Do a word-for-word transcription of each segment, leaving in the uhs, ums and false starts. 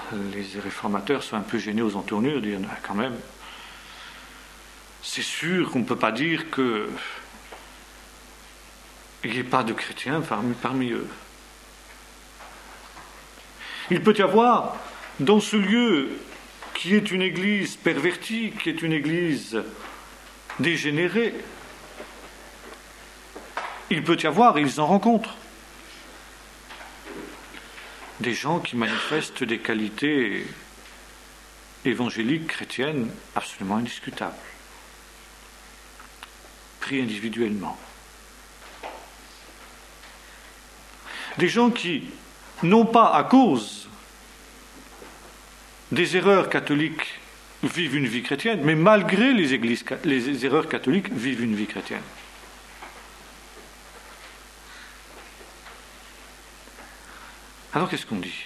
les réformateurs sont un peu gênés aux entournures, de dire quand même, c'est sûr qu'on ne peut pas dire qu'il n'y ait pas de chrétiens parmi, parmi eux. Il peut y avoir, dans ce lieu qui est une église pervertie, qui est une église dégénérée, il peut y avoir, et ils en rencontrent, des gens qui manifestent des qualités évangéliques, chrétiennes, absolument indiscutables, pris individuellement. Des gens qui, non pas à cause des erreurs catholiques, vivent une vie chrétienne, mais malgré les, églises, les erreurs catholiques, vivent une vie chrétienne. Alors qu'est-ce qu'on dit?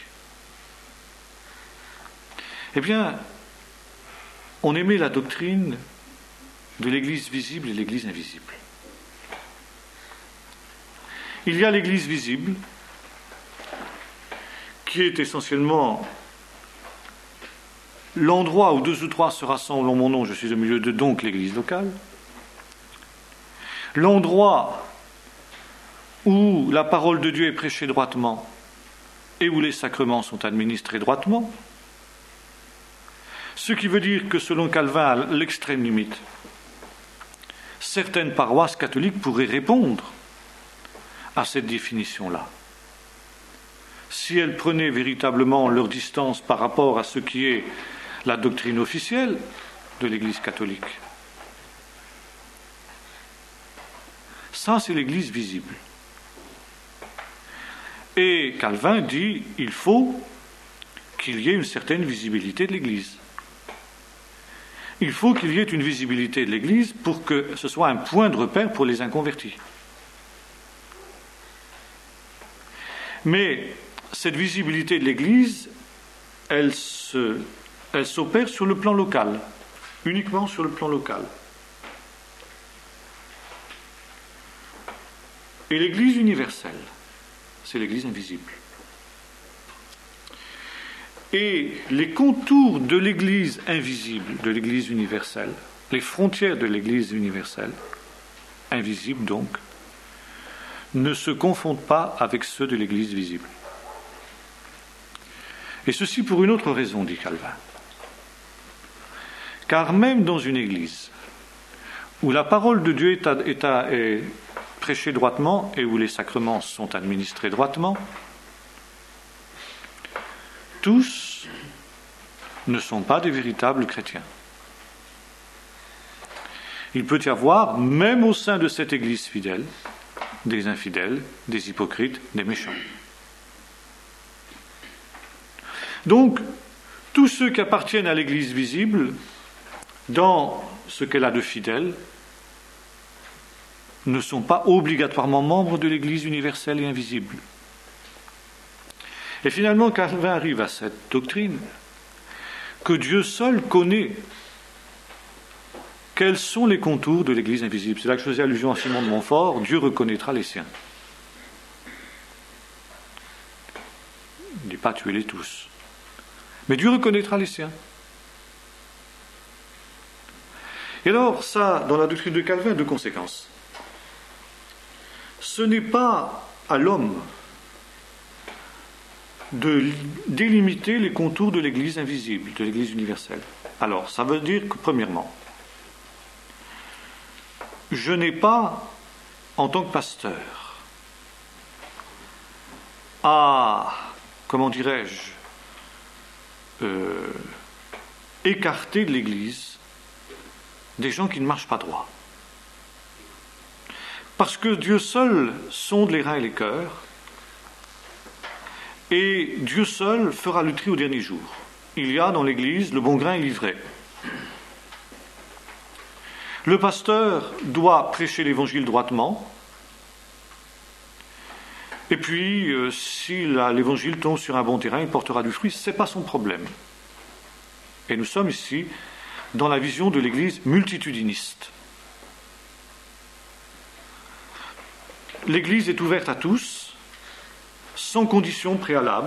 Eh bien, on émet la doctrine de l'Église visible et l'Église invisible. Il y a l'Église visible, qui est essentiellement l'endroit où deux ou trois se rassemblent en mon nom, je suis au milieu de donc l'Église locale. L'endroit où la parole de Dieu est prêchée droitement et où les sacrements sont administrés droitement. Ce qui veut dire que selon Calvin, à l'extrême limite, certaines paroisses catholiques pourraient répondre à cette définition-là. Si elles prenaient véritablement leur distance par rapport à ce qui est la doctrine officielle de l'Église catholique. Ça, c'est l'Église visible. Et Calvin dit il faut qu'il y ait une certaine visibilité de l'Église. Il faut qu'il y ait une visibilité de l'Église pour que ce soit un point de repère pour les inconvertis. Mais cette visibilité de l'Église, elle se, elle s'opère sur le plan local, uniquement sur le plan local. Et l'Église universelle, c'est l'Église invisible. Et les contours de l'Église invisible, de l'Église universelle, les frontières de l'Église universelle, invisible donc, ne se confondent pas avec ceux de l'Église visible. Et ceci pour une autre raison, dit Calvin. Car même dans une Église où la parole de Dieu est, à, est, à, est prêchée droitement et où les sacrements sont administrés droitement, tous ne sont pas des véritables chrétiens. Il peut y avoir, même au sein de cette Église fidèle, des infidèles, des hypocrites, des méchants. Donc, tous ceux qui appartiennent à l'Église visible, dans ce qu'elle a de fidèle, ne sont pas obligatoirement membres de l'Église universelle et invisible. Et finalement, Calvin arrive à cette doctrine que Dieu seul connaît quels sont les contours de l'Église invisible. C'est là que je faisais allusion à Simon de Montfort, Dieu reconnaîtra les siens. Il ne dit pas tuez-les tous. Mais Dieu reconnaîtra les siens. Et alors, ça, dans la doctrine de Calvin, deux conséquences. Ce n'est pas à l'homme de délimiter les contours de l'Église invisible, de l'Église universelle. Alors, ça veut dire que, premièrement, je n'ai pas, en tant que pasteur, à, comment dirais-je, euh, écarter de l'Église des gens qui ne marchent pas droit. Parce que Dieu seul sonde les reins et les cœurs, et Dieu seul fera le tri au dernier jour. Il y a dans l'Église le bon grain et l'ivraie. Le pasteur doit prêcher l'Évangile droitement, et puis euh, si la, l'Évangile tombe sur un bon terrain, il portera du fruit, ce n'est pas son problème. Et nous sommes ici dans la vision de l'Église multitudiniste. L'Église est ouverte à tous, sans condition préalable.